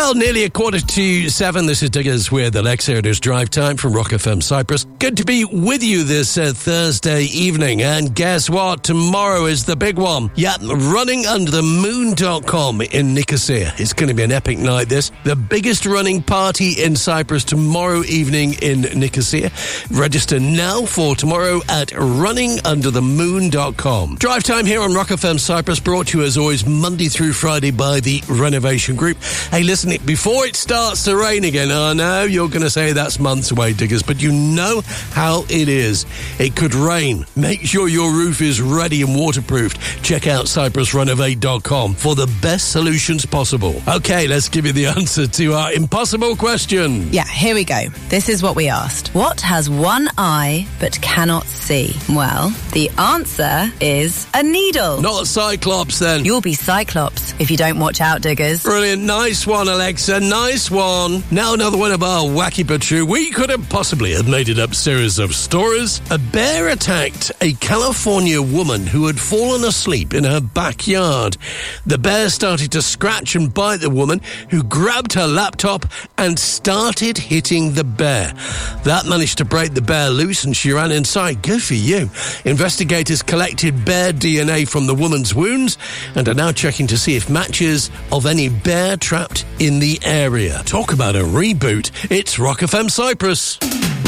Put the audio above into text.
Well, nearly 7:15. This is Diggers with Alexa. It is drive time from Rock FM Cyprus. Good to be with you this Thursday evening. And guess what? Tomorrow is the big one. Yep, runningundherthemoon.com in Nicosia. It's going to be an epic night, this. The biggest running party in Cyprus tomorrow evening in Nicosia. Register now for tomorrow at runningundherthemoon.com. Drive time here on Rock FM Cyprus, brought to you as always Monday through Friday by the Renovation Group. Hey, listen, before it starts to rain again, I know you're going to say that's months away, Diggers, but you know how it is. It could rain. Make sure your roof is ready and waterproofed. Check out cyprusrenovate.com for the best solutions possible. Okay, let's give you the answer to our impossible question. Yeah, here we go. This is what we asked. What has one eye but cannot see? Well, the answer is a needle. Not a Cyclops, then. You'll be Cyclops if you don't watch out, Diggers. Brilliant. Nice one, Alexa. Nice one. Now another one of our wacky but true, we couldn't possibly have made it up series of stories. A bear attacked a California woman who had fallen asleep in her backyard. The bear started to scratch and bite the woman, who grabbed her laptop and started hitting the bear. That managed to break the bear loose and she ran inside. Good for you. Investigators collected bear DNA from the woman's wounds and are now checking to see if matches of any bear trapped in the area. Talk about a reboot. It's Rock FM Cyprus.